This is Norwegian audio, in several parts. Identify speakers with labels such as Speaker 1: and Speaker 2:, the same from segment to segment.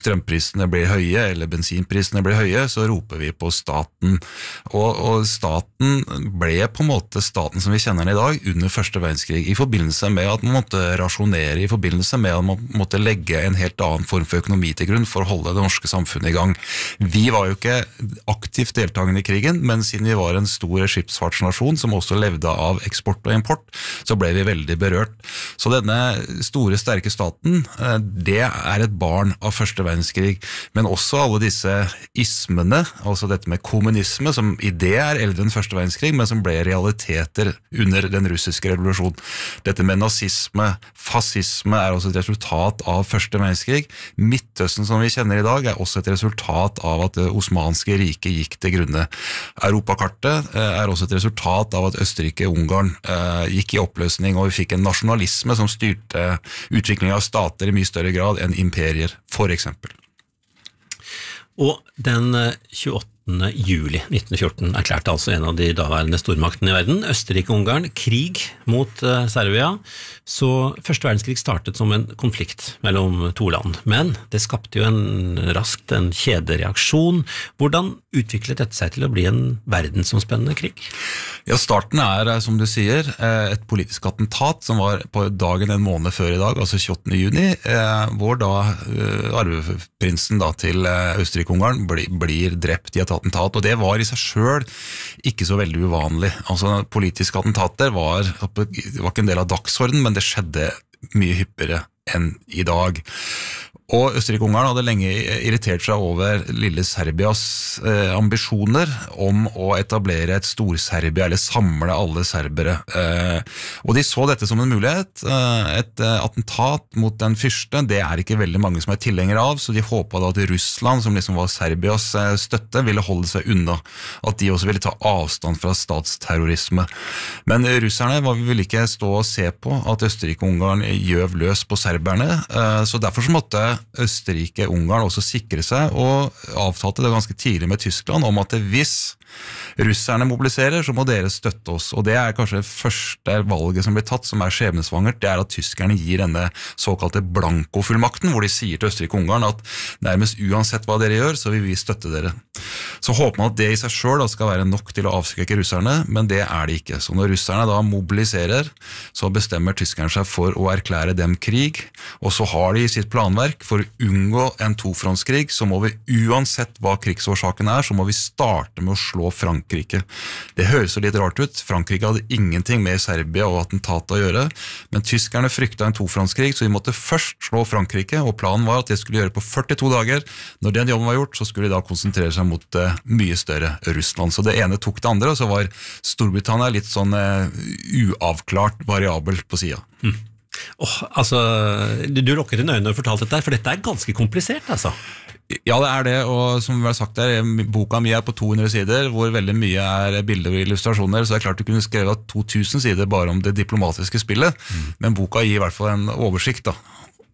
Speaker 1: strømprisene blir høye, eller bensinprisene blir høye, så roper vi på staten. Og staten ble på en måte staten som vi kjenner den i dag, under første verdenskrig, i forbindelse med at man måtte rasjonere, i forbindelse med at man måtte legge en helt annen form for økonomi til grunn for å holde det norske samfunnet i gang. Vi var jo ikke aktivt deltagende i krigen, men siden vi var en stor skipsfartsnasjon som også levde av eksport og import, så ble vi veldig berørt. Så denne store, sterke staten, det er et barn av første verdenskrig, men også alle disse ismene, altså dette med kommunisme, som idé er eldre enn første verdenskrig, men som ble realiteter under den russiske revolusjonen. Dette med nazisme, fascisme er også et resultat av første verdenskrig. Midtøsten som vi kjenner i dag er også et resultat av at det osmanske riket gikk til grunne. Europakartet er også et resultat av at Østerrike-Ungarn gikk i oppløsning, og vi fikk en nasjonalisme som styrte utviklingen av stater i mye større grad enn imperier, for eksempel.
Speaker 2: Og den 28. juli 1914 erklærte altså en av de daværende stormaktene i verden, Østerrike-Ungarn, krig mot Serbia. Så første verdenskrig startet som en konflikt mellom to land, men det skapte jo raskt en kjedereaksjon. Hvordan utviklet dette seg til å bli en verdensomspennende krig?
Speaker 1: Ja, starten er, som du sier, et politisk attentat som var på dagen en måned før i dag, altså 28. juni, hvor da arveprinsen da til Østerrike-Ungarn blir drept i et attentat, og det var i seg selv ikke så veldig uvanlig. Altså, politiske attentater var ikke en del av dagsordenen, men det skjedde mye hyppigere enn i dag. Og Østerrike-Ungarn hadde lenge irritert seg over lille Serbias ambisjoner om å etablere et Stor-Serbia, eller samle alle serbere. Og de så dette som en mulighet. Et attentat mot den fyrste, det er ikke veldig mange som er tilhengere av, så de håpet da at Russland, som liksom var Serbias støtte, ville holde seg unna. At de også ville ta avstand fra statsterrorisme. Men russerne ville ikke stå og se på at Østerrike-Ungarn gjøv løs på serberne, så derfor så måtte Østerrike-Ungarn også sikre seg og avtalte det ganske tidlig med Tyskland om at hvis russerne mobiliserer, så må dere støtte oss. Og det er kanskje det første valget som blir tatt, som er skjebnesvangert, det er at tyskerne gir denne såkalte blankofullmakten, hvor de sier til Østerrike-Ungarn at nærmest uansett hva dere gjør, så vil vi støtte dere. Så håper man at det i seg selv skal være nok til å avskrekke russerne, men det er det ikke. Så når russerne da mobiliserer, så bestemmer tyskerne seg for å erklære dem krig, og så har de i sitt planverk for å unngå en tofrontskrig, så må vi uansett hva krigsårsaken er, så må vi starte med å slå Frankrike. Det høres jo litt rart ut. Frankrike hadde ingenting med Serbia og attentatet å gjøre, men tyskerne fryktet en tofrontskrig, så de måtte først slå Frankrike, og planen var at de skulle gjøre på 42 dager. Når den jobben var gjort, så skulle de da konsentrere seg mot mye større Russland. Så det ene tok det andre, og så var Storbritannia litt sånn uavklart variabel på siden.
Speaker 2: Altså, du lukket dine øyne og fortalte dette, for dette er ganske komplisert, altså.
Speaker 1: Ja, det er det, og som vi har sagt der, boka mi er på 200 sider, hvor veldig mye er bilder og illustrasjoner, så det er klart du kunne skrevet 2000 sider bare om det diplomatiske spillet, men boka gir i hvert fall en oversikt da.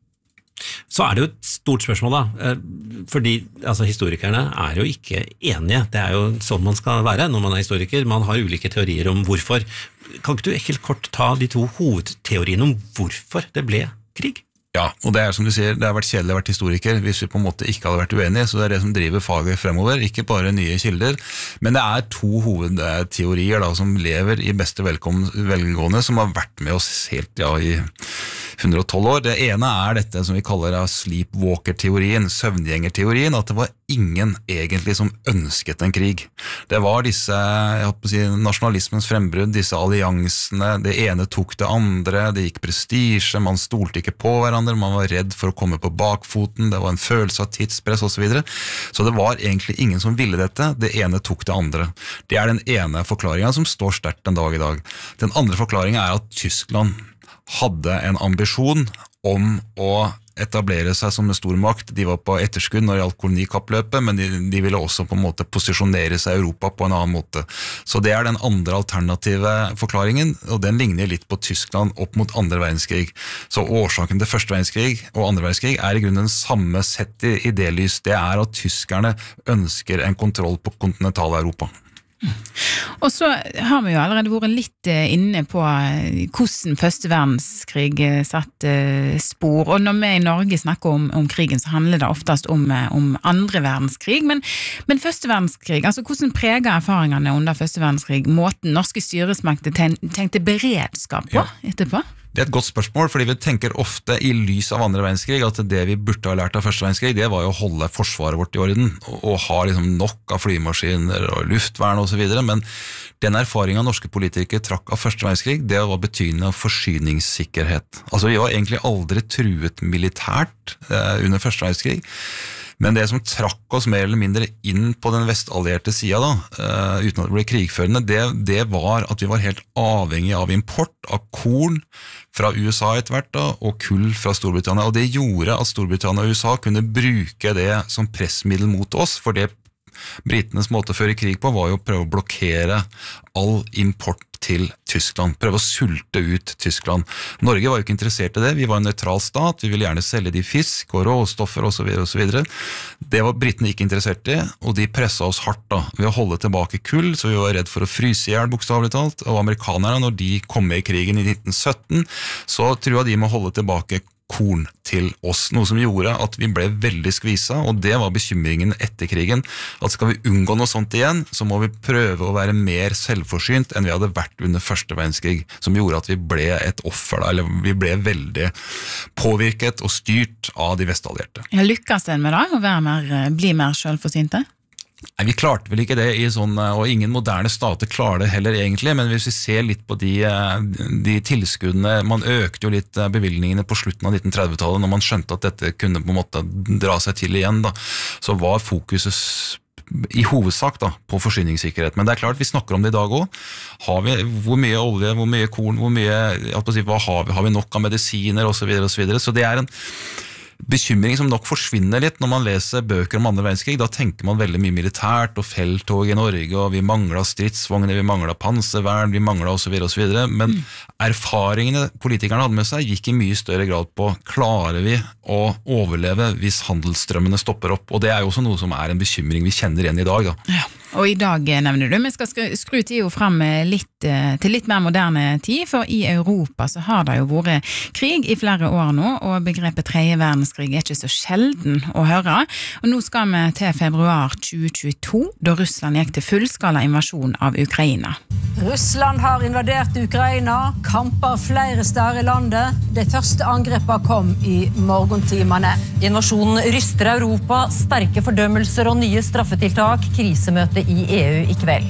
Speaker 2: Så er det jo et stort spørsmål da, fordi altså, historikerne er jo ikke enige, det er jo sånn man skal være når man er historiker, man har ulike teorier om hvorfor. Kan ikke du helt kort ta de to hovedteoriene om hvorfor det ble krig?
Speaker 1: Ja, og det er som du sier, det har vært kjedelig å være historiker hvis vi på en måte ikke hadde vært uenige, så det er det som driver faget fremover, ikke bare nye kilder, men det er to hovedteorier da, som lever i beste velgående, som har vært med oss helt i 112 år. Det ene er dette som vi kaller sleepwalker-teorien, søvngjengerteorien, at det var ingen egentlig som ønsket en krig. Det var disse, jeg håper å si, nasjonalismens frembrudd, disse alliansene, det ene tok det andre, det gikk prestige, man stolte ikke på hverandre, man var redd for å komme på bakfoten, det var en følelse av tidspress og så videre. Så det var egentlig ingen som ville dette, det ene tok det andre. Det er den ene forklaringen som står sterkt den dag i dag. Den andre forklaringen er at Tyskland hadde en ambisjon om å etablere seg som en stormakt. De var på etterskudd når det gjaldt kolonikappløpet, men de ville også på en måte posisjonere seg i Europa på en annen måte. Så det er den andre alternative forklaringen, og den ligner litt på Tyskland opp mot andre verdenskrig. Så årsaken til første verdenskrig og andre verdenskrig er i grunnen den samme sett i idélys. Det er at tyskerne ønsker en kontroll på kontinental-Europa.
Speaker 3: Og så har vi jo allerede vært litt inne på hvordan første verdenskrig satt spor, og når vi i Norge snakker om krigen, så handler det oftest om andre verdenskrig, men første verdenskrig, altså hvordan preger erfaringene under første verdenskrig måten norske styresmakter tenkte beredskap på etterpå?
Speaker 1: Det et godt spørsmål, fordi vi tenker ofte i lys av andre verdenskrig at det vi burde ha lært av første verdenskrig, det var jo å holde forsvaret vårt i orden, og ha liksom nok av flymaskiner og luftvern og så videre, men den erfaringen norske politikere trakk av første verdenskrig, det var betydende forsyningssikkerhet. Altså vi var egentlig aldri truet militært under første verdenskrig, men det som trakk oss mer eller mindre inn på den vestallierte sida da, uten at det ble krigførende, det var at vi var helt avhengig av import av korn fra USA etter hvert da, og kull fra Storbritannia, og det gjorde at Storbritannia og USA kunne bruke det som pressmiddel mot oss, for det britenes måte å føre krig på var jo å prøve å blokkere all import til Tyskland, prøve å sulte ut Tyskland. Norge var jo ikke interessert i det, vi var en nøytral stat, vi ville gjerne selge de fisk og råstoffer og så videre. Det var britene ikke interessert i, og de presset oss hardt da, ved å holde tilbake kull, så vi var redd for å fryse ihjel bokstavelig talt, og amerikanerne, når de kom med i krigen i 1917, så tror jeg de må holde tilbake korn til oss, noe som gjorde at vi ble veldig skvisa, og det var bekymringen etter krigen, at skal vi unngå noe sånt igjen, så må vi prøve å være mer selvforsynt enn vi hadde vært under første verdenskrig, som gjorde at vi ble et offer, eller vi ble veldig påvirket og styrt av de vestallierte.
Speaker 3: Lykkes den med da, å bli mer selvforsynte?
Speaker 1: Nei, vi klarte vel ikke det i sånn, og ingen moderne stater klarer det heller egentlig, men hvis vi ser litt på de tilskuddene, man økte jo litt bevilgningene på slutten av 1930-tallet, når man skjønte at dette kunne på en måte dra seg til igjen, da, så var fokuset i hovedsak da, på forsyningssikkerhet. Men det klart, vi snakker om det i dag også. Hvor mye olje, hvor mye korn, hva har vi nok av medisiner, og så videre, og så videre. Så det en bekymring som nok forsvinner litt når man leser bøker om andre verdenskrig. Da tenker man veldig mye militært og felttog i Norge, og vi manglet stridsvogner, vi manglet panservern, vi manglet og så videre, men erfaringene politikerne hadde med seg gikk i mye større grad på klarer vi å overleve hvis handelsstrømmene stopper opp, og det jo også noe som en bekymring vi kjenner igjen i dag da.
Speaker 3: Ja. Og i dag nevner du, vi skal skru tida frem til litt mer moderne tid, for i Europa så har det jo vært krig i flere år nå, og begrepet tredje verdenskrig ikke så sjelden å høre. Og nå skal vi til februar 2022, da Russland gikk til fullskala invasjon av Ukraina.
Speaker 4: Russland har invadert Ukraina, kamper flere steder i landet. De første angrepene kom i morgentimene.
Speaker 5: Invasjonen ryster Europa, sterke fordømmelser og nye straffetiltak, krisemøte i EU i kveld.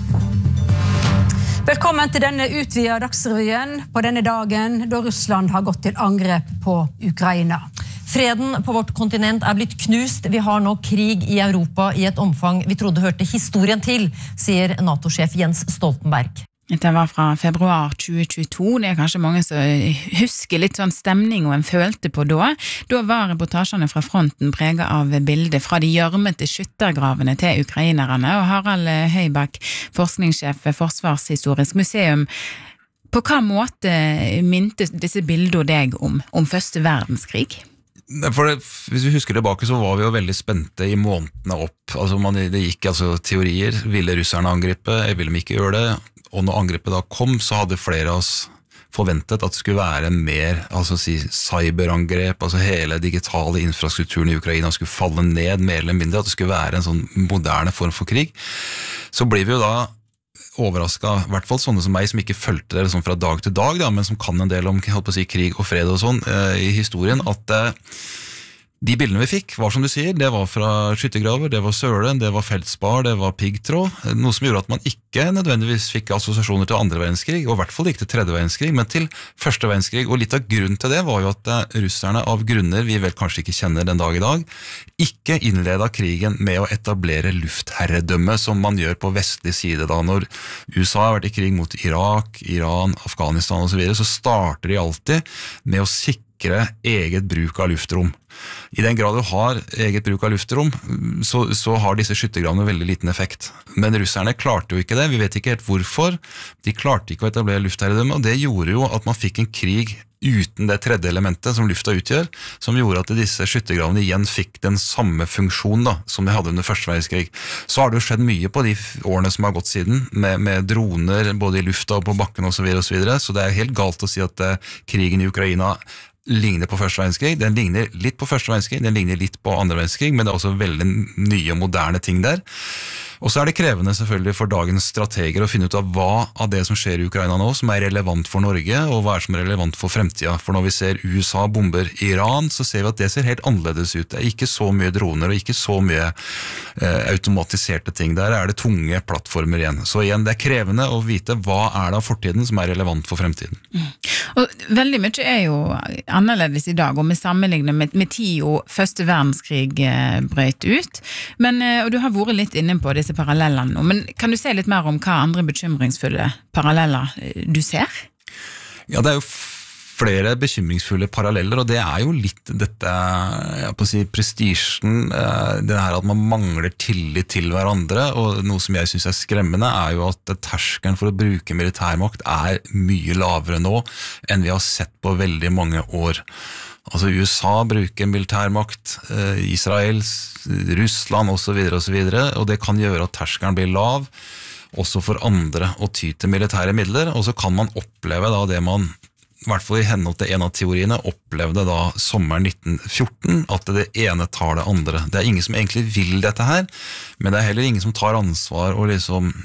Speaker 4: Velkommen til denne utvidede dagsrevyen på denne dagen da Russland har gått til angrep på Ukraina.
Speaker 5: Freden på vårt kontinent blitt knust. Vi har nå krig i Europa i et omfang vi trodde hørte historien til, sier NATO-sjef Jens Stoltenberg.
Speaker 3: Dette var fra februar 2022, det kanskje mange som husker litt sånn stemning og en følte på da. Da var reportasjene fra fronten preget av bilder fra de gjørmete skyttergravene til ukrainerne, og Harald Høybakk, forskningssjef ved Forsvarshistorisk museum. På hva måte minte disse bildene deg om første verdenskrig?
Speaker 1: Hvis vi husker tilbake så var vi jo veldig spente i månedene opp, altså det gikk teorier, ville russerne angripe, ville de ikke gjøre det, og når angrepet da kom så hadde flere av oss forventet at det skulle være mer, cyberangrep, hele digitale infrastrukturen i Ukraina skulle falle ned mer eller mindre, at det skulle være en sånn moderne form for krig. Så blir vi jo da overrasket, i hvert fall sånne som meg som ikke følte det sånn fra dag til dag, da, men som kan en del om krig og fred og sånn i historien, at de bildene vi fikk var som du sier, det var fra skyttergraver, det var søle, det var feltspar, det var piggtråd, noe som gjorde at man ikke nødvendigvis fikk assosiasjoner til andre verdenskrig, og i hvert fall ikke til tredje verdenskrig, men til første verdenskrig, og litt av grunnen til det var jo at russerne av grunner vi vel kanskje ikke kjenner den dag i dag, ikke innledet krigen med å etablere luftherredømme som man gjør på vestlig side da, når USA har vært i krig mot Irak, Iran, Afghanistan og så videre, så starter de alltid med å sikre eget bruk av luftrom. I den grad du har eget bruk av luftrom, så har disse skyttergravene veldig liten effekt. Men russerne klarte jo ikke det, vi vet ikke helt hvorfor. De klarte ikke å etablere luftherredømme, og det gjorde jo at man fikk en krig uten det tredje elementet som lufta utgjør, som gjorde at disse skyttergravene igjen fikk den samme funksjon da, som de hadde under første verdenskrig. Så har det jo skjedd mye på de årene som har gått siden, med droner både i lufta og på bakken og så videre, så det er helt galt å si at krigen i Ukraina ligner på første verdenskrig. Den ligner litt på første verdenskrig, den ligner litt på andre verdenskrig, men det er også veldig nye og moderne ting der. Og så er det krevende selvfølgelig for dagens strateger å finne ut av hva av det som skjer i Ukraina nå som er relevant for Norge, og hva som er relevant for fremtiden. For når vi ser USA bomber Iran, så ser vi at det ser helt annerledes ut. Det er ikke så mye droner og ikke så mye automatiserte ting. Der er det tunge plattformer igjen. Så igjen, det er krevende å vite hva er det av fortiden som er relevant for fremtiden.
Speaker 3: Og veldig mye er jo annerledes i dag, og vi sammenligner med tida første verdenskrig brøt ut. Men, og du har vært litt inne på disse parallellene nå, men kan du se litt mer om hva andre bekymringsfulle paralleller du ser?
Speaker 1: Ja, det er jo flere bekymringsfulle paralleller, og det er jo litt dette, jeg på å si, prestisjen, det her at man mangler tillit til hverandre, og noe som jeg synes er skremmende er jo at terskelen for å bruke militærmakt er mye lavere nå enn vi har sett på veldig mange år. Altså USA bruker militærmakt, Israel, Russland og så videre, og det kan gjøre at terskelen blir lav, også for andre å ty til militære midler, og så kan man oppleve da det man i hvert fall i henhold til en av teoriene, opplevde da sommeren 1914 at det ene tar det andre. Det er ingen som egentlig vil dette her, men det er heller ingen som tar ansvar og liksom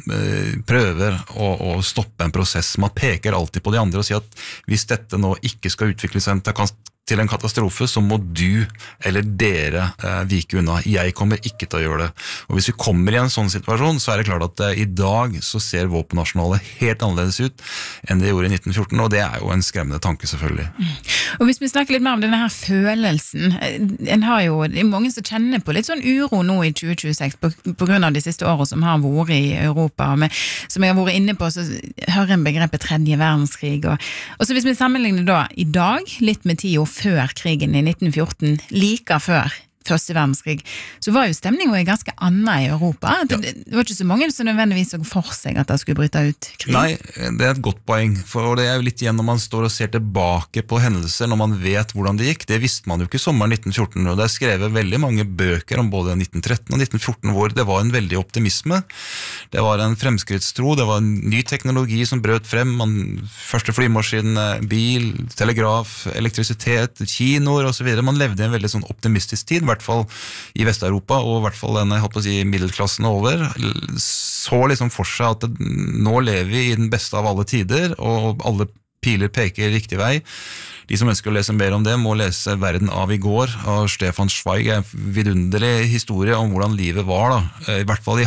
Speaker 1: prøver å stoppe en prosess. Man peker alltid på de andre og sier at hvis dette nå ikke skal utvikle seg til en katastrofe, så må du eller dere vike unna. Jeg kommer ikke til å gjøre det. Og hvis vi kommer i en sånn situasjon, så er det klart at i dag så ser våpenarsenalet helt annerledes ut enn det gjorde i 1914, og det er jo en skremmende tanke selvfølgelig.
Speaker 3: Og hvis vi snakker litt mer om denne her følelsen, det er mange som kjenner på litt sånn uro nå i 2026 på grunn av de siste årene som har vært i Europa, og som jeg har vært inne på, så hører en begrepet tredje verdenskrig, og så hvis vi sammenligner da i dag, litt med 10 år før krigen i 1914, like før første verdenskrig, så var jo stemningen ganske annet i Europa. Det var ikke så mange som nødvendigvis så for seg at det skulle bryte ut krig.
Speaker 1: Nei, det er et godt poeng, for det er jo litt igjen når man står og ser tilbake på hendelser, når man vet hvordan det gikk. Det visste man jo ikke sommeren 1914, og det er skrevet veldig mange bøker om både 1913 og 1914, hvor det var en veldig optimisme. Det var en fremskrittstro, det var en ny teknologi som brøt frem, første flymaskin, bil, telegraf, elektrisitet, kinoer og så videre. Man levde i en veldig sånn optimistisk tid, i hvert fall i Vest-Europa, og i hvert fall denne, jeg holdt på å si, middelklassen over, så liksom for seg at nå lever vi i den beste av alle tider, og alle piler peker riktig vei. De som ønsker å lese mer om det, må lese Verden av i går av Stefan Zweig, en vidunderlig historie om hvordan livet var da, i hvert fall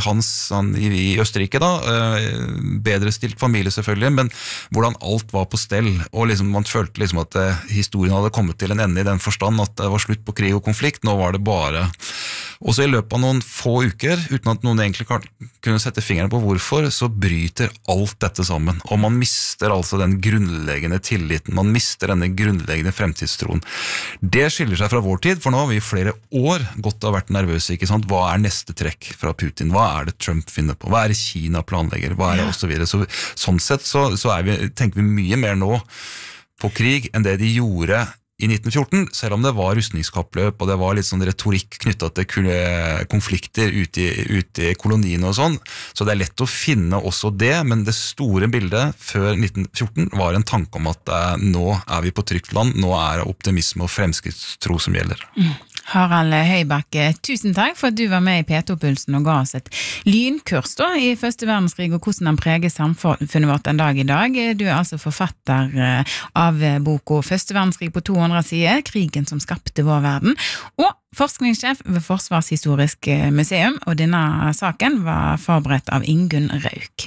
Speaker 1: i Østerrike da, bedre stilt familie selvfølgelig, men hvordan alt var på stell, og liksom, man følte liksom at historien hadde kommet til en ende i den forstand at det var slutt på krig og konflikt, nå var det bare. Og så i løpet av noen få uker, uten at noen egentlig kunne sette fingrene på hvorfor, så bryter alt dette sammen, og man mister altså den grunnleggende tilliten, man mister denne grunnleggende fremtidstroen. Det skiller seg fra vår tid, for nå har vi i flere år gått og vært nervøse, ikke sant? Hva er neste trekk fra Putin? Hva er det Trump finner på? Hva er det Kina planlegger? Hva er det og så videre? Så, sånn sett så tenker vi mye mer nå på krig enn det de gjorde i 1914, selv om det var rustningskappløp, og det var litt sånn retorikk knyttet til konflikter ute i koloniene og sånn, så det er lett å finne også det, men det store bildet før 1914 var en tanke om at nå er vi på trygt land, nå er det optimisme og fremskrittstro som gjelder.
Speaker 3: Harald Høybakke, tusen takk for at du var med i P2-pulsen og ga oss et lynkurs da, i første verdenskrig og hvordan den preger samfunnet vårt en dag i dag. Du er altså forfatter av boka Første verdenskrig på 200 sider, krigen som skapte vår verden, og forskningssjef ved Forsvarshistorisk museum, og denne saken var forberedt av Ingunn Rauk.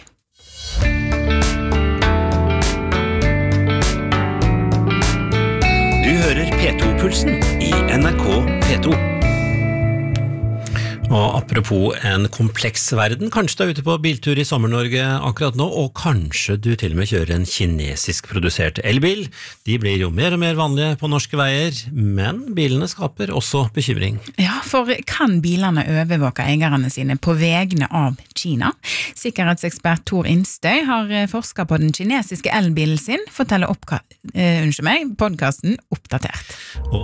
Speaker 6: Du hører P2-pulsen i NRK P2.
Speaker 2: Og apropos en kompleks verden, kanskje du er ute på biltur i Sommer-Norge akkurat nå, og kanskje du til og med kjører en kinesisk produsert elbil. De blir jo mer og mer vanlige på norske veier, men bilene skaper også bekymring.
Speaker 3: Ja, for kan bilene overvåke eierne sine på vegne av Kina? Sikkerhetsekspert Tor Instøy har forsket på den kinesiske elbilen sin, forteller podcasten Oppdatert.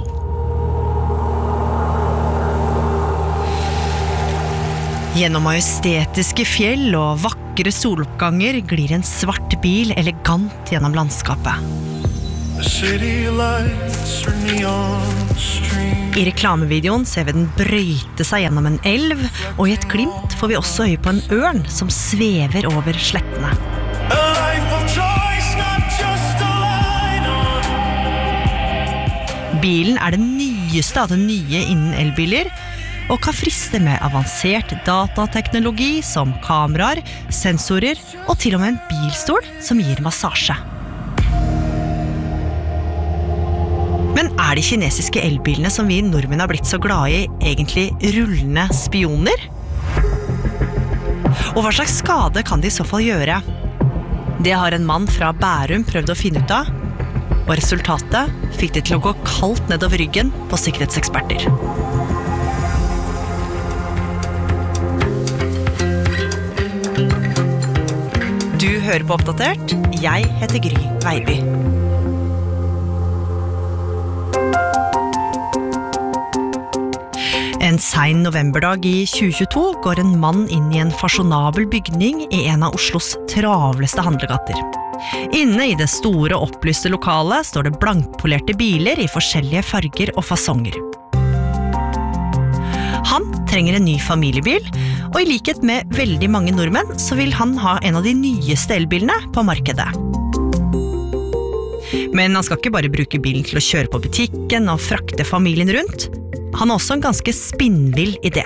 Speaker 6: Gjennom majestetiske fjell og vakre soloppganger glir en svart bil elegant gjennom landskapet. I reklamevideoen ser vi den brøyte seg gjennom en elv, og i et glimt får vi også øye på en ørn som svever over slettene. Bilen det nyeste av det nye innen elbiler, og kan friste med avansert datateknologi som kameraer, sensorer og til og med en bilstol som gir massasje. Men de kinesiske elbilene som vi nordmenn har blitt så glade i egentlig rullende spioner? Og hva slags skade kan de i så fall gjøre? Det har en mann fra Bærum prøvd å finne ut av, og resultatet fikk det til å gå kaldt nedover ryggen på sikkerhetseksperter. Du hører på Oppdatert. Jeg heter Gry Veiby. En sen novemberdag i 2022 går en mann inn i en fasjonabel bygning i en av Oslos travleste handlegater. Inne i det store opplyste lokalet står det blankpolerte biler i forskjellige farger og fasonger. Han trenger en ny familiebil, og i likhet med veldig mange nordmenn så vil han ha en av de nyeste elbilene på markedet. Men han skal ikke bare bruke bilen til å kjøre på butikken og frakte familien rundt. Han har også en ganske spinnvill idé.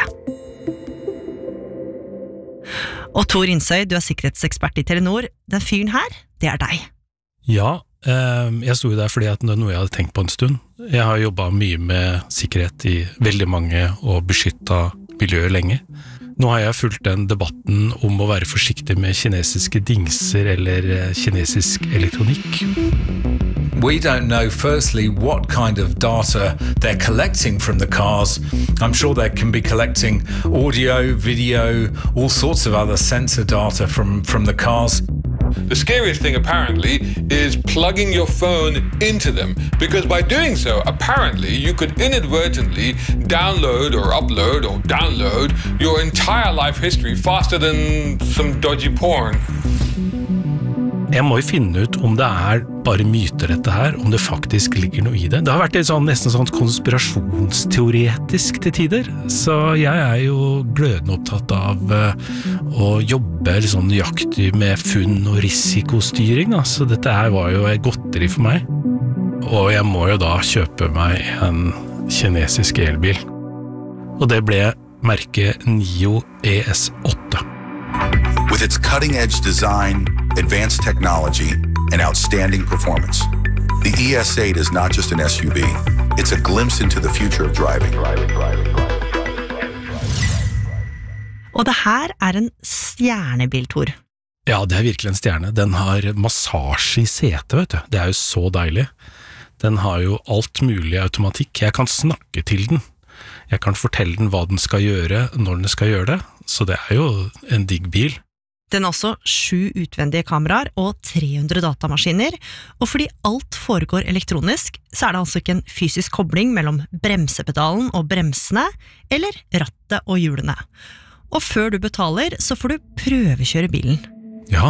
Speaker 6: Og Tor Instøy, du er sikkerhetsekspert i Telenor. Den fyren her, det deg.
Speaker 7: Ja, jeg sto jo der fordi det noe jeg hadde tenkt på en stund. Jeg har jobbet mye med sikkerhet i veldig mange og beskyttet miljøer lenge. Nå har jeg fulgt den debatten om å være forsiktig med kinesiske dingser eller kinesisk elektronikk.
Speaker 8: We don't know, firstly, what kind of data they're collecting from the cars. I'm sure they can be collecting audio, video, all sorts of other sensor data from the cars.
Speaker 9: The scariest thing, apparently, is plugging your phone into them, because by doing so, apparently, you could inadvertently download or upload or download your entire life history faster than some dodgy porn.
Speaker 7: Jeg må jo finne ut om det bare myter dette her, om det faktisk ligger noe i det. Det har vært nesten sånn konspirasjonsteoretisk til tider, så jeg jo glødende opptatt av å jobbe sånn nøyaktig med funn og risikostyring, da. Så dette var jo et godteri for meg. Og jeg må jo da kjøpe meg en kinesisk elbil. Og det ble merket NIO ES8.
Speaker 10: With its cutting-edge design, advanced technology, and outstanding performance, the ES8 is not just an SUV, it's a glimpse into the future of driving.
Speaker 6: Og det her en stjernebil, Tor.
Speaker 7: Ja, det virkelig en stjerne. Den har massasje i setet, vet du. Det jo så deilig. Den har jo alt mulig automatikk. Jeg kan snakke til den. Jeg kan fortelle den hva den skal gjøre, når den skal gjøre det. Så det jo en digg bil. Den har også 7 utvendige kameraer og 300 datamaskiner, og fordi alt foregår elektronisk, så det altså ikke en fysisk kobling mellom bremsepedalen og bremsene, eller rattet og hjulene. Og før du betaler, så får du prøvekjøre bilen. Ja.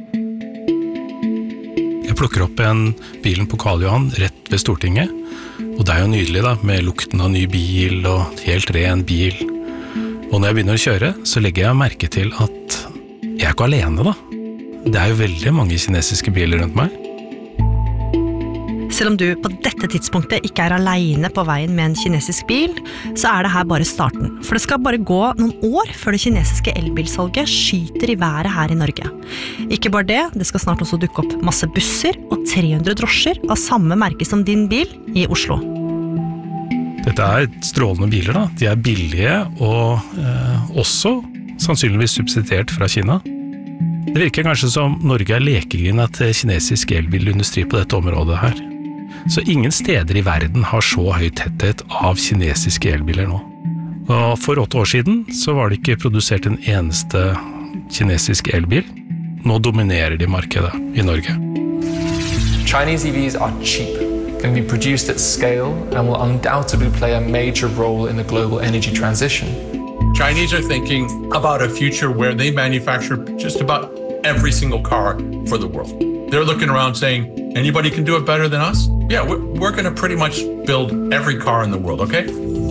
Speaker 7: Jeg plukker opp bilen på Karl Johan rett ved Stortinget, og det jo nydelig da, med lukten av ny bil og helt ren bil. Og når jeg begynner å kjøre, så legger jeg merke til at jeg ikke alene da. Det jo veldig mange kinesiske biler rundt meg. Selv om du på dette tidspunktet ikke alene på veien med en kinesisk bil, så det her bare starten. For det skal bare gå noen år før det kinesiske elbilsalget skyter i været her i Norge. Ikke bare det, det skal snart også dukke opp masse busser og 300 drosjer av samme merke som din bil i Oslo. Dette strålende biler da. De billige og også sannsynligvis subsidiert fra Kina. Det virker kanskje som Norge lekegrind til kinesisk elbilindustri på dette området her. Så ingen steder i verden har så høy tetthet av kinesiske elbiler nå. Og for 8 år siden så var det ikke produsert en eneste kinesisk elbil. Nå dominerer de markedet i Norge.
Speaker 11: Chinese EVs are cheap, can be produced at scale, and will undoubtedly play a major role in the global energy transition.
Speaker 12: Chinese are thinking about a future where they manufacture just about every single car for the world. They're looking around saying, anybody can do it better than us? Yeah, we're going to pretty much build every car in the world, okay?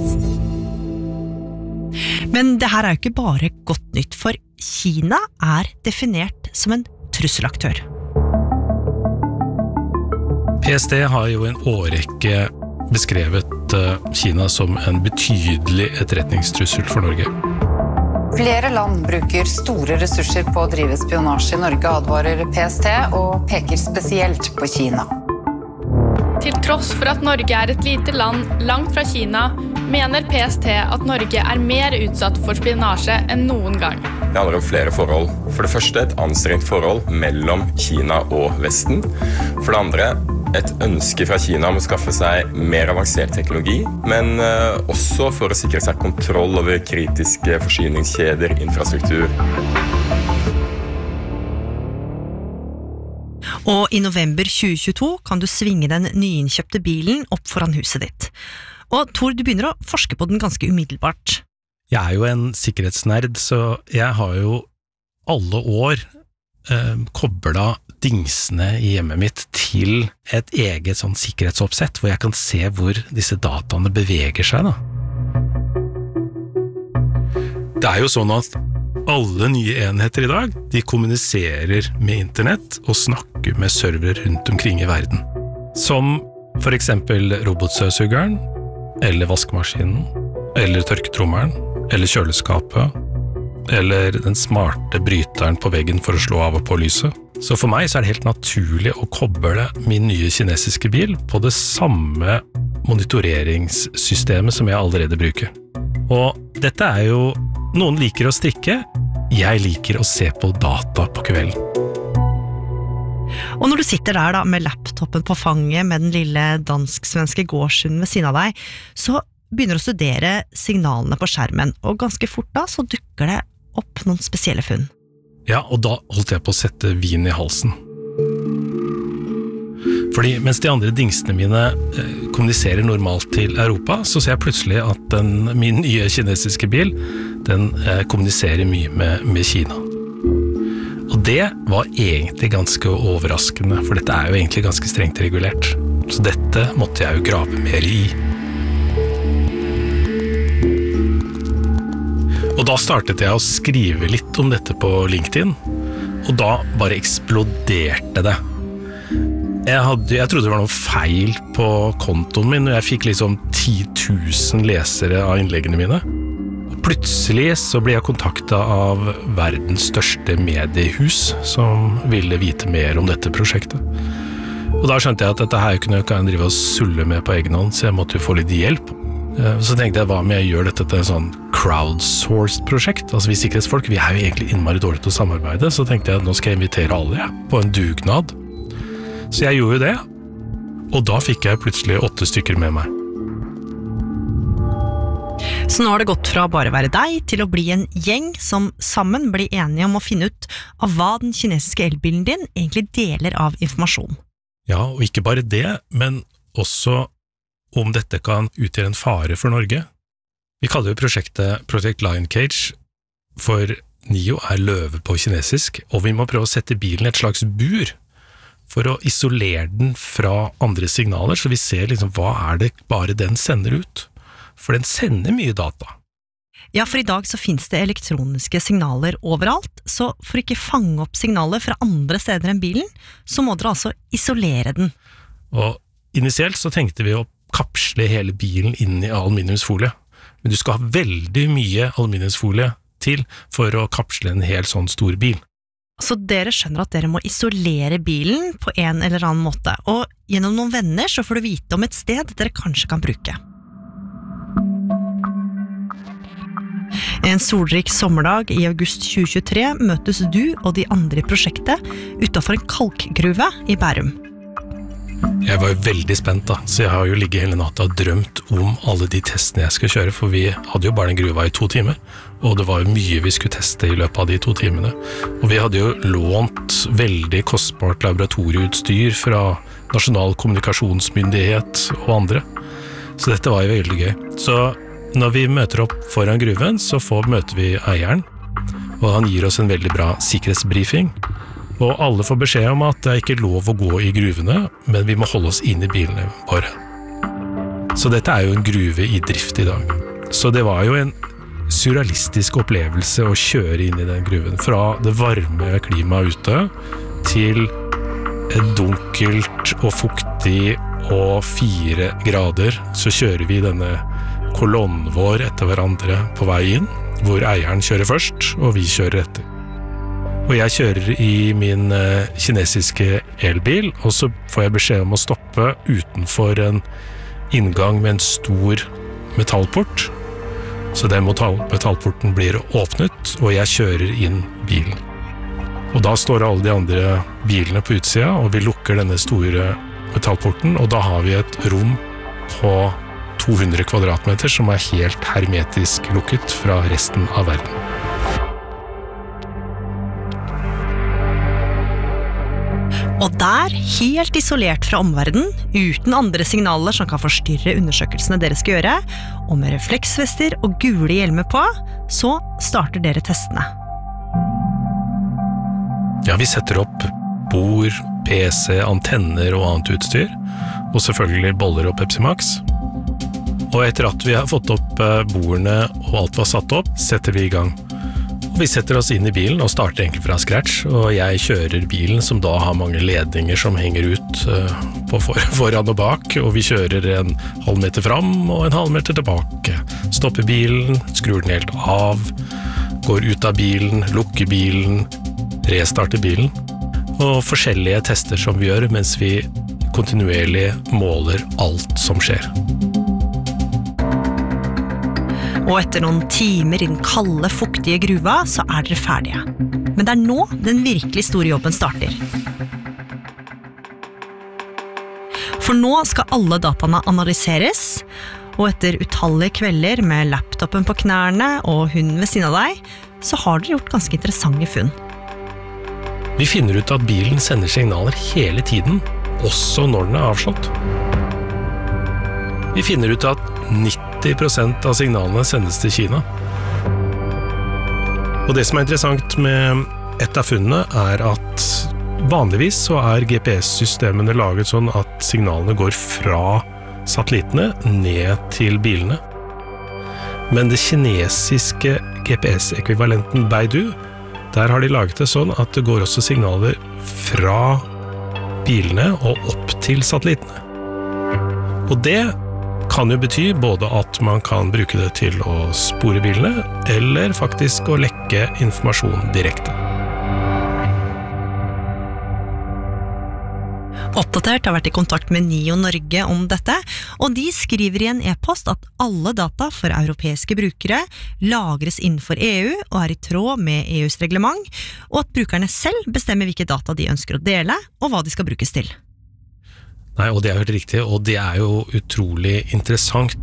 Speaker 6: Men det her jo ikke bare godt nytt, for Kina definert som en trusselaktør.
Speaker 7: PST har jo en årrekke beskrevet Kina som en betydelig etterretningstrussel for Norge.
Speaker 13: Flere land bruker store ressurser på å drive spionasje i Norge, advarer PST, og peker spesielt på Kina.
Speaker 14: Til tross for at Norge et lite land langt fra Kina, mener PST at Norge mer utsatt for spionasje enn noen gang.
Speaker 15: Det handler om flere forhold. For det første et anstrengt forhold mellom Kina og Vesten. For det andre et ønske fra Kina om å skaffe seg mer avansert teknologi, men også for å sikre seg kontroll over kritiske forsyningskjeder, infrastruktur.
Speaker 6: Og i november 2022 kan du svinge den nyinnkjøpte bilen opp foran huset ditt. Og Tor, du begynner å forske på den ganske umiddelbart.
Speaker 7: Jeg jo en sikkerhetsnerd, så jeg har jo alle år koblet dingsene i hjemmet mitt til et eget sånn sikkerhetsoppsett, hvor jeg kan se hvor disse dataene beveger seg da. Det jo sånn at alle nye enheter i dag, de kommuniserer med internett og snakker med server rundt omkring i verden. Som for eksempel robotstøvsugeren, eller vaskemaskinen, eller tørketrommelen, eller kjøleskapet, eller den smarte bryteren på veggen for å slå av og på lyset. Så for meg så det helt naturlig å koble min nye kinesiske bil på det samme monitoreringssystemet som jeg allerede bruker. Og dette jo noen liker å strikke, jeg liker å se på data på kvelden.
Speaker 6: Og når du sitter der da med laptopen på fanget med den lille dansk-svenske gårdshunden ved siden av deg, så begynner du å studere signalene på skjermen, og ganske fort da så dukker det opp noen spesielle funn.
Speaker 7: Ja, og da holdt jeg på å sette vin i halsen. Fordi mens de andre dingsene mine kommuniserer normalt til Europa, så ser jeg plutselig at min nye kinesiske bil, den kommuniserer mye med Kina. Og det var egentlig ganske overraskende, for dette jo egentlig ganske strengt regulert. Så dette måtte jeg jo grave mer i. Og da startet jeg å skrive litt om dette på LinkedIn, og da bare eksploderte det. Jeg trodde det var noe feil på kontoen min, og jeg fikk liksom 10 000 lesere av innleggene mine. Og plutselig så ble jeg kontaktet av verdens største mediehus, som ville vite mer om dette prosjektet. Og da skjønte jeg at dette her kunne jeg ikke drive og sulle med på egen hånd, så jeg måtte jo få litt hjelp. Så tenkte jeg, hva om jeg gjør dette til en sånn crowdsourced prosjekt? Altså vi sikkerhetsfolk, vi jo egentlig innmari dårlig til å samarbeide, så tenkte jeg at nå skal jeg invitere alle på en dugnad. Så jeg gjorde det, og da fikk jeg plutselig 8 stykker med meg.
Speaker 6: Så nå har det gått fra bare være deg til å bli en gjeng som sammen blir enige om å finne ut av hva den kinesiske elbilen din egentlig deler av informasjon.
Speaker 7: Ja, og ikke bare det, men også om dette kan utgjøre en fare for Norge. Vi kaller jo prosjektet Project Lion Cage, for NIO løve på kinesisk, og vi må prøve å sette bilen i et slags bur for å isolere den fra andre signaler, så vi ser liksom hva det bare den sender ut. For den sender mye data.
Speaker 6: Ja, for i dag så finnes det elektroniske signaler overalt, så for ikke fange opp signaler fra andre steder enn bilen, så må dere altså isolere den.
Speaker 7: Og initielt så tenkte vi å kapsle hele bilen inn i aluminiumsfolie. Men du skal ha veldig mye aluminiumsfolie til for å kapsle en helt sånn stor bil.
Speaker 6: Så dere skjønner at dere må isolere bilen på en eller annen måte, og gjennom noen venner så får du vite om et sted dere kanskje kan bruke. En solrik sommerdag i august 2023 møtes du og de andre i prosjektet utenfor en kalkgruve i Bærum.
Speaker 7: Jeg var jo veldig spent da, så jeg har jo ligget hele natta og drømt om alle de testene jeg skal kjøre, for vi hadde jo bare den gruva i 2 timer, og det var jo mye vi skulle teste i løpet av de 2 timene. Og vi hadde jo lånt veldig kostbart laboratorieutstyr fra Nasjonal kommunikasjonsmyndighet og andre, så dette var jo veldig gøy. Så når vi møter opp foran gruven, så møter vi eieren, og han gir oss en veldig bra sikkerhetsbriefing. Og alle får beskjed om at det ikke lov å gå i gruvene, men vi må holde oss inn i bilene våre. Så dette jo en gruve i drift i dag. Så det var jo en surrealistisk opplevelse å kjøre inn i den gruven. Fra det varme klimaet ute til et dunkelt og fuktig og 4 grader, så kjører vi denne kolonnen vår etter hverandre på vei inn, hvor eieren kjører først, og vi kjører etter. Og jeg kjører i min kinesiske elbil, og så får jeg beskjed om å stoppe utenfor en inngang med en stor metallport. Så den metallporten blir åpnet, og jeg kjører inn bilen. Og da står alle de andre bilene på utsida, og vi lukker denne store metallporten, og da har vi et rom på 200 kvadratmeter som helt hermetisk lukket fra resten av verden.
Speaker 6: Og der, helt isolert fra omverdenen, uten andre signaler som kan forstyrre undersøkelsene dere skal gjøre, og med refleksvester og gule hjelmer på, så starter dere testene.
Speaker 7: Ja, vi setter opp bord, PC, antenner og annet utstyr, og selvfølgelig boller og Pepsi Max. Og etter at vi har fått opp bordene og alt var satt opp, setter vi i gang. Vi setter oss inn i bilen og starter egentlig fra scratch, og jeg kjører bilen som da har mange ledninger som henger ut på foran og bak, og vi kjører en halv meter fram og en halv meter tilbake. Stopper bilen, skrur den helt av, går ut av bilen, lukker bilen, restarter bilen, og forskjellige tester som vi gjør mens vi kontinuerlig måler alt som skjer.
Speaker 6: Og etter noen timer i den kalde, fuktige gruva, så dere ferdige. Men det nå den virkelig store jobben starter. For nå skal alle dataene analyseres, og etter utallige kvelder med laptopen på knærne og hunden ved siden av deg, så har dere gjort ganske interessante funn.
Speaker 7: Vi finner ut at bilen sender signaler hele tiden, også når den avslått. Vi finner ut at 90% av signalene sendes til Kina. Og det som interessant med et av funnene at vanligvis så GPS-systemene laget sånn at signalene går fra satellittene ned til bilene. Men det kinesiske GPS-ekvivalenten Beidou, der har de laget det sånn at det går også signaler fra bilene og opp til satellittene. Og det kan jo bety både at man kan bruke det til å spore bilene, eller faktisk å lekke informasjon direkte.
Speaker 6: Oppdatert har vært i kontakt med NIO Norge om dette, og de skriver i en e-post at alle data for europeiske brukere lagres innenfor EU og i tråd med EUs reglement, og at brukerne selv bestemmer hvilke data de ønsker å dele, og hva de skal brukes til.
Speaker 7: Nei, og det jo helt riktig, og det jo utrolig interessant.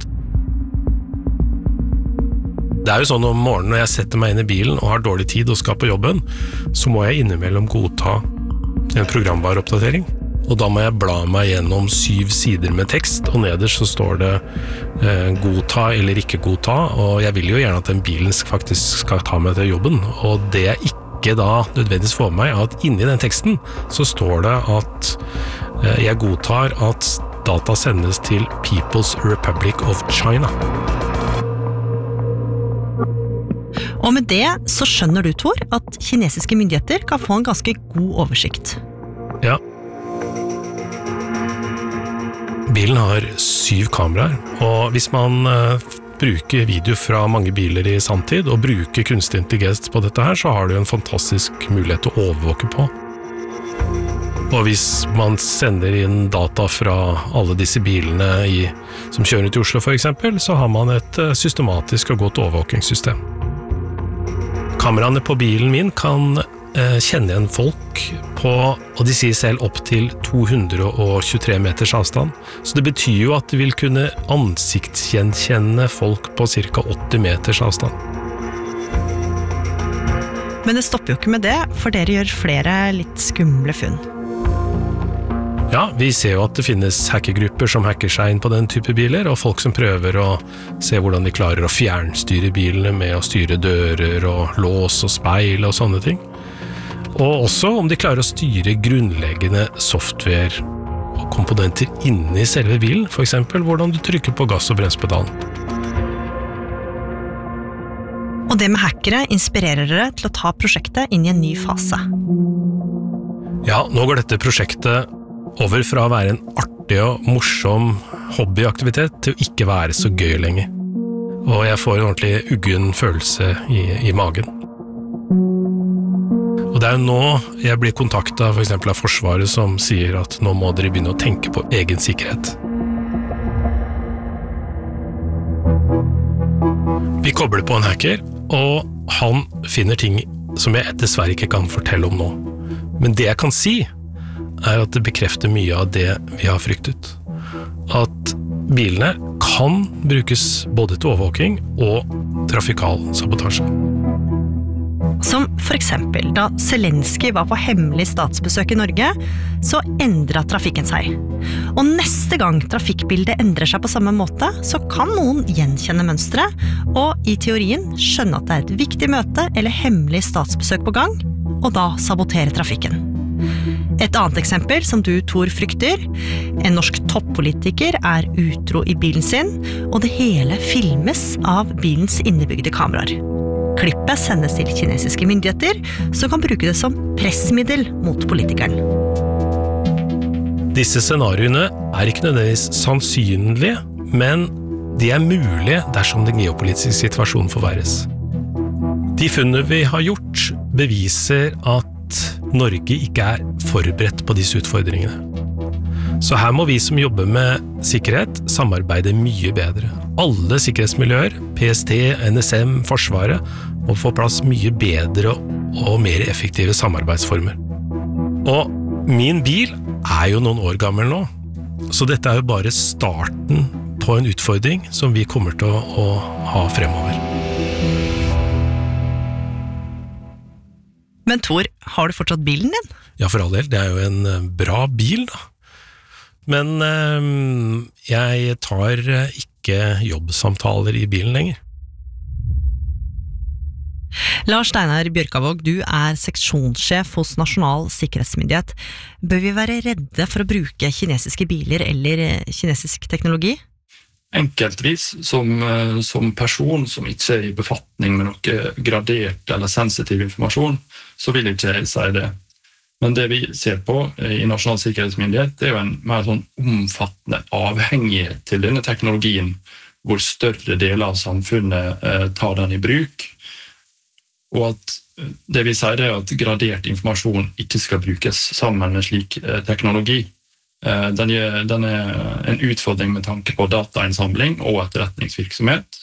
Speaker 7: Det jo sånn om morgenen når jeg setter meg inn i bilen og har dårlig tid og skal på jobben, så må jeg innimellom godta en programvareoppdatering. Og da må jeg bla meg gjennom 7 sider med tekst, og nederst så står det godta eller ikke godta, og jeg vil jo gjerne at den bilen faktisk skal ta meg til jobben, og det jeg ikke da nødvendigvis får meg at inni den teksten så står det at jeg godtar at data sendes til People's Republic of China.
Speaker 6: Og med det så skjønner du, Tor, at kinesiske myndigheter kan få en ganske god oversikt.
Speaker 7: Ja. Bilen har 7 kameraer, og hvis man bruker video fra mange biler i samtid og bruker kunstig intelligens på dette her, så har du en fantastisk mulighet å overvåke på. Og hvis man sender inn data fra alle disse bilene som kjører til Oslo for eksempel, så har man et systematisk og godt overvåkingssystem. Kameraene på bilen min kan kjenne igjen folk på, og de sier selv, opp til 223 meters avstand. Så det betyr jo at de vil kunne ansiktsgjenkjenne folk på ca. 80 meters avstand.
Speaker 6: Men det stopper jo ikke med det, for dere gjør flere litt skumle funn.
Speaker 7: Ja, vi ser jo at det finnes hackergrupper som hacker seg inn på den type biler, og folk som prøver å se hvordan de klarer å fjernstyre bilene med å styre dører og lås og speil og sånne ting. Og også om de klarer å styre grunnleggende software og komponenter inne i selve bilen, for eksempel hvordan du trykker på gass- og bremspedalen.
Speaker 6: Og det med hackere inspirerer dere til å ta prosjektet inn i en ny fase.
Speaker 7: Ja, nå går dette prosjektet over fra å være en artig og morsom hobbyaktivitet til å ikke være så gøy lenger. Og jeg får en ordentlig uggen følelse i magen. Og det er jo nå jeg blir kontaktet for eksempel av Forsvaret som sier at nå må dere begynne å tenke på egen sikkerhet. Vi kobler på en hacker, og han finner ting som jeg dessverre ikke kan fortelle om nå. Men det jeg kan si er at det bekrefter mye av det vi har fryktet. At bilene kan brukes både til overvåking og trafikal sabotasje.
Speaker 6: Som for eksempel da Zelenskyj var på hemmelig statsbesøk i Norge, så endret trafikken seg. Og neste gang trafikkbildet endrer seg på samme måte, så kan noen gjenkjenne mønstret, og i teorien skjønne at det er et viktig møte eller hemmelig statsbesøk på gang, og da sabotere trafikken. Et annet eksempel som du, Tor, frykter. En norsk toppolitiker er utro i bilen sin, og det hele filmes av bilens innebygde kameraer. Klippet sendes til kinesiske myndigheter, som kan bruke det som pressmiddel mot politikeren.
Speaker 7: Disse scenarioene er ikke nødvendigvis sannsynlige, men de er mulige dersom den geopolitiske situasjonen forverres. De funnene vi har gjort beviser at Norge ikke er forberedt på disse utfordringene. Så her må vi som jobber med sikkerhet samarbeide mye bedre. Alle sikkerhetsmiljøer, PST, NSM, Forsvaret, må få plass mye bedre og mer effektive samarbeidsformer. Og min bil er jo noen år gammel nå, så dette er jo bare starten på en utfordring som vi kommer til å ha fremover.
Speaker 6: Men Tor, har du fortsatt bilen din?
Speaker 7: Ja, for all del. Det er jo en bra bil, da. Men jeg tar ikke jobbsamtaler i bilen lenger.
Speaker 6: Lars Steinar Bjørkavåg, du er seksjonssjef hos Nasjonal sikkerhetsmyndighet. Bør vi være redde for å bruke kinesiske biler eller kinesisk teknologi?
Speaker 16: Enkeltvis, som person som ikke er i befatning med noe gradert eller sensitiv informasjon, så vil ikke jeg si det. Men det vi ser på i Nasjonal sikkerhetsmyndighet, det er jo en mer sånn omfattende avhengighet til denne teknologien, hvor større deler av samfunnet tar den i bruk, og at det vi sier er at gradert informasjon ikke skal brukes sammen med slik teknologi. Den er en utfordring med tanke på datainnsamling og etterretningsvirksomhet.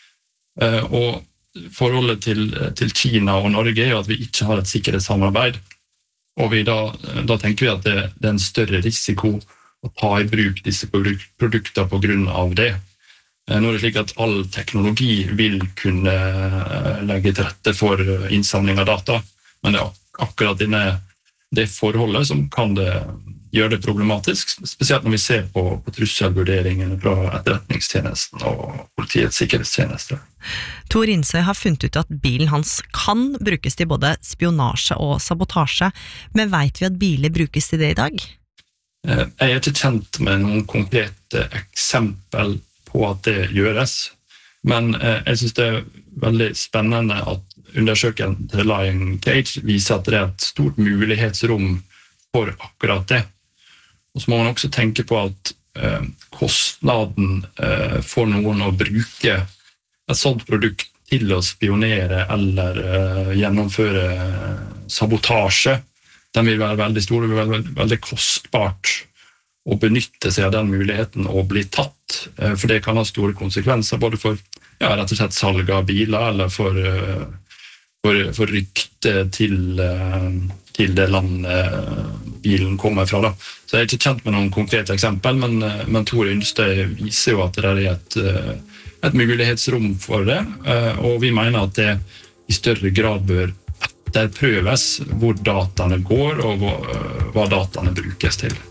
Speaker 16: Og forholdet til Kina og Norge er at vi ikke har et sikkerhetssamarbeid. Og da tenker vi at det er en større risiko å ta i bruk disse produktene på grunn av det. Nå er det slik at all teknologi vil kunne legge til rette for innsamling av data, men det er akkurat det forholdet som kan gjøre det problematisk, spesielt når vi ser på trusselvurderingene fra etterretningstjenesten og politiets sikkerhetstjeneste.
Speaker 6: Tor Innsøy har funnet ut at bilen hans kan brukes til både spionasje og sabotasje, men vet vi at biler brukes til det i dag?
Speaker 16: Jeg er ikke kjent med noen konkrete eksempel på at det gjøres, men jeg synes det er veldig spennende at undersøkelsen til Lion Cage viser at det er et stort mulighetsrom for akkurat det. Og så må man også tenke på at kostnaden for noen å bruke et sånt produkt til å spionere eller gjennomføre sabotasje, den vil være veldig stor, det vil være veldig kostbart å benytte seg av den muligheten og bli tatt, for det kan ha store konsekvenser både for rett og slett salg av biler eller for for rykte til det landet bilen kommer fra. Da. Så jeg ikke kjent med noen konkrete eksempel, men Tor Ynstøy viser jo at det er et mulighetsrom for det, og vi mener at det i større grad bør etterprøves hvor dataene går, og hva dataene brukes til.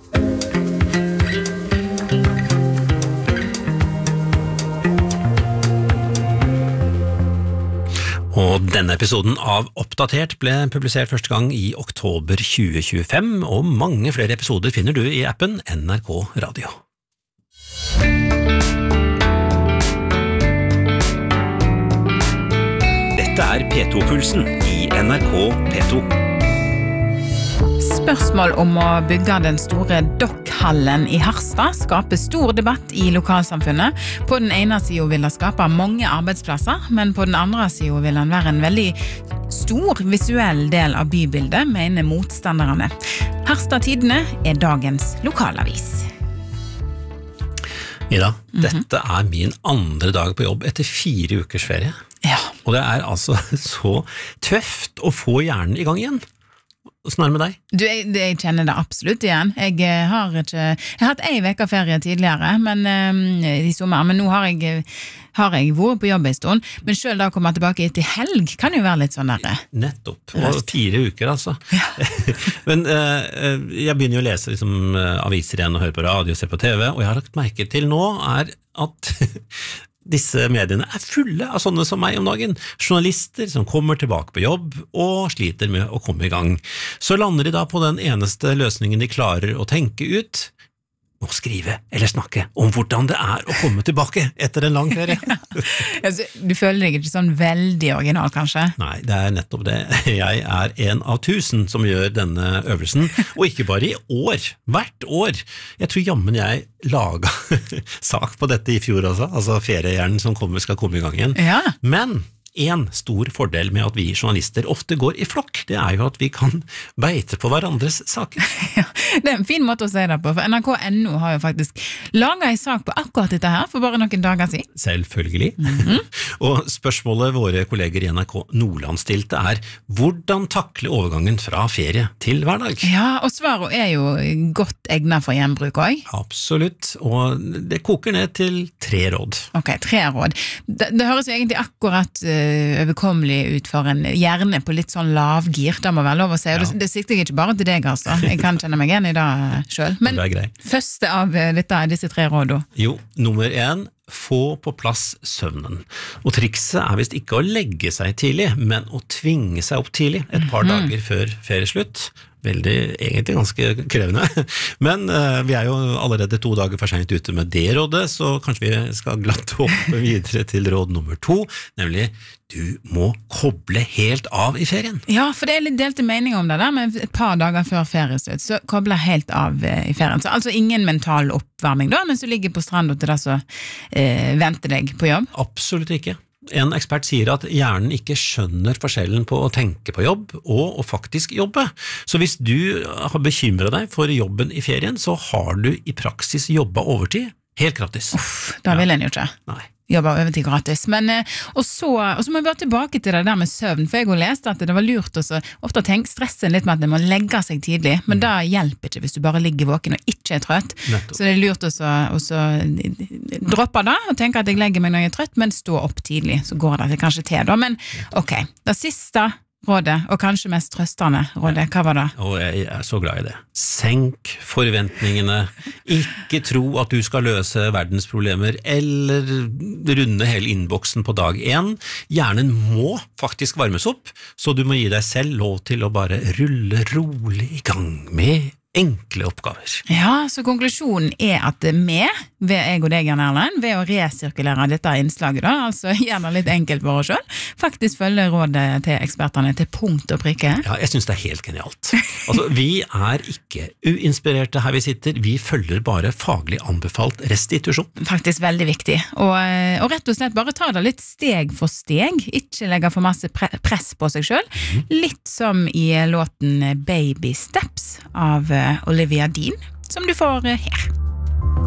Speaker 2: Og denne episoden av Oppdatert ble publisert første gang i oktober 2025, og mange flere episoder finner du i appen NRK Radio. Dette P2-pulsen i NRK P2.
Speaker 3: Spørsmål om å bygge den store dockhallen i Harstad skaper stor debatt i lokalsamfunnet. På den ene siden vil det skape mange arbeidsplasser, men på den andre siden vil den være en veldig stor visuell del av bybildet, mener motstanderne. Harstad Tidende dagens lokalavis.
Speaker 2: Ida, dette min andre dag på jobb etter 4 ukers ferie.
Speaker 3: Ja.
Speaker 2: Og det altså så tøft å få hjernen i gang igjen. Hvordan med deg?
Speaker 3: Jeg kjenner det absolutt igjen. Jeg har hatt 1 uke ferie tidligere, men i sommer, men nå har jeg vært på jobb en stund, men selv da å komme tilbake til helg kan jo være litt sånn der.
Speaker 2: Nettopp, og 4 uker altså. Ja. Men jeg begynner jo å lese aviser igjen og høre på radio og se på TV, og jeg har lagt merke til nå at disse mediene fulle av sånne som meg om dagen. Journalister som kommer tilbake på jobb og sliter med å komme i gang. Så lander de da på den eneste løsningen de klarer å tenke ut, å skrive eller snakke om hvordan det å komme tilbake etter en lang ferie.
Speaker 3: Du føler deg ikke sånn veldig original, kanskje?
Speaker 2: Nei, det nettopp det. Jeg en av 1000 som gjør denne øvelsen, og ikke bare i år, hvert år. Jeg tror jammen jeg laget sak på dette i fjor også, altså feriehjernen som skal komme i gang igjen.
Speaker 3: Ja.
Speaker 2: Men en stor fordel med at vi journalister ofte går i flokk, det jo at vi kan beite på hverandres saker.
Speaker 3: Ja, det en fin måte å si det på, for NRK.no har jo faktisk laget en sak på akkurat dette her for bare noen dager siden.
Speaker 2: Selvfølgelig. Og spørsmålet våre kolleger i NRK Nordland stilte hvordan takle overgangen fra ferie til hverdag?
Speaker 3: Ja, og svaret jo godt egnet for gjenbruk også.
Speaker 2: Absolutt, og det koker ned til 3 råd.
Speaker 3: Ok, 3 råd. Det høres jo egentlig akkurat overkommelig ut for en hjerne på litt sånn lavgir, det må være lov å si, og det sikter jeg ikke bare til deg, altså. Jeg kan kjenne meg igjen i det selv. Men første av disse 3 rådene?
Speaker 2: Jo, nummer 1, få på plass søvnen. Og trikset visst ikke å legge seg tidlig, men å tvinge seg opp tidlig, et par dager før ferieslutt. Egentlig ganske krevende, men vi jo allerede 2 dager for sent ute med det rådet, så kanskje vi skal glatt hoppe videre til råd nummer 2, nemlig du må koble helt av i ferien.
Speaker 3: Ja, for det litt delte meninger om det der, men et par dager før ferieslutt, så koble helt av i ferien. Så altså ingen mental oppvarming da, mens du ligger på stranden til det så venter deg på jobb?
Speaker 2: Absolutt ikke. En ekspert sier at hjernen ikke skjønner forskjellen på å tenke på jobb og å faktisk jobbe. Så hvis du har bekymret deg for jobben i ferien, så har du i praksis jobbet overtid helt gratis.
Speaker 3: Da vil en jo ikke.
Speaker 2: Nei.
Speaker 3: Jobber overtid gratis, men og så må vi bare tilbake til det der med søvn, for jeg har lest at det var lurt å ofte stresse litt med at det må legge seg tidlig, men det hjelper ikke hvis du bare ligger våken og ikke trøtt.
Speaker 2: Nettopp.
Speaker 3: Så det lurt å droppe det og tenke at jeg legger meg når jeg trøtt, men stå opp tidlig, så går det kanskje til da. Men ok, det siste rådet, og kanskje mest trøstende rådet, hva var det?
Speaker 2: Og jeg så glad i det. Senk forventningene. Ikke tro at du skal løse verdens problemer, eller runde hele innboksen på dag 1. Hjernen må faktisk varmes opp, så du må gi deg selv lov til å bare rulle rolig i gang med enkle oppgaver.
Speaker 3: Ja, så konklusjonen at vi, ved jeg og deg, Jan Erlend, ved å resirkulere dette innslaget da, altså gjerne litt enkelt for oss selv, faktisk følger rådet til eksperterne til punkt og prikke.
Speaker 2: Ja, jeg synes det helt genialt. Altså, vi ikke uinspirerte her vi sitter, vi følger bare faglig anbefalt restitusjon.
Speaker 3: Faktisk veldig viktig, og rett og slett bare ta det litt steg for steg, ikke legge for masse press på seg selv, litt som i låten Baby Steps av Olivia Dean, som du får her.